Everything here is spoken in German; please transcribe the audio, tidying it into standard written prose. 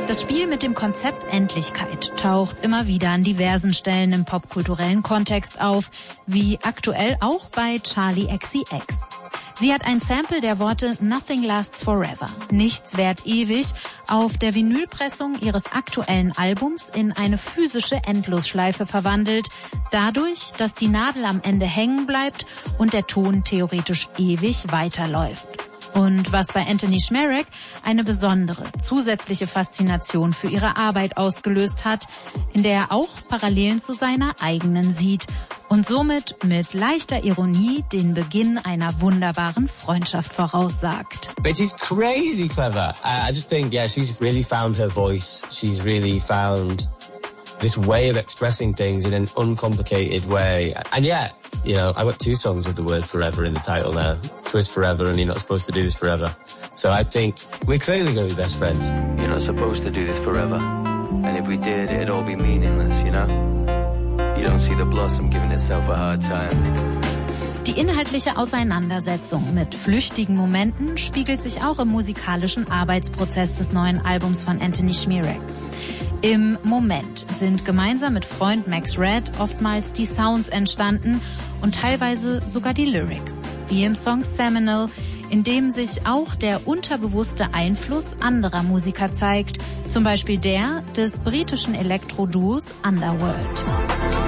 Das Spiel mit dem Konzept Endlichkeit taucht immer wieder an diversen Stellen im popkulturellen Kontext auf, wie aktuell auch bei Charli XCX. Sie hat ein Sample der Worte Nothing lasts forever, nichts währt ewig, auf der Vinylpressung ihres aktuellen Albums in eine physische Endlosschleife verwandelt, dadurch, dass die Nadel am Ende hängen bleibt und der Ton theoretisch ewig weiterläuft. Und was bei Anthony Szmarek eine besondere zusätzliche Faszination für ihre Arbeit ausgelöst hat, in der er auch Parallelen zu seiner eigenen sieht und somit mit leichter Ironie den Beginn einer wunderbaren Freundschaft voraussagt. But she's crazy clever. I just think, she's really found her voice. She's really found this way of expressing things in an uncomplicated way. And I got 2 songs with the word forever in the title now. Twist forever and You're Not Supposed to Do This Forever. So I think we're clearly going to be best friends. You're not supposed to do this forever. And if we did, it'd all be meaningless, you know? You don't see the blossom giving itself a hard time. Die inhaltliche Auseinandersetzung mit flüchtigen Momenten spiegelt sich auch im musikalischen Arbeitsprozess des neuen Albums von Anthony Szmarek. Im Moment sind gemeinsam mit Freund Max Red oftmals die Sounds entstanden und teilweise sogar die Lyrics, wie im Song Seminal, in dem sich auch der unterbewusste Einfluss anderer Musiker zeigt, zum Beispiel der des britischen Elektro-Duos Underworld.